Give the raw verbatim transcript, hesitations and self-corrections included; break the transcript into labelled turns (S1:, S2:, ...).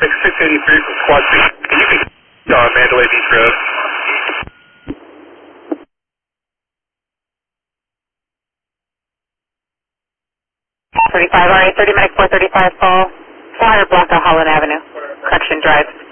S1: six eighty-three from Squad six. You can uh, Mandalay Beach Road.
S2: thirty-five, all right, thirty minutes, four thirty-five, fall. four hundred block of Holland Avenue, Correction Drive.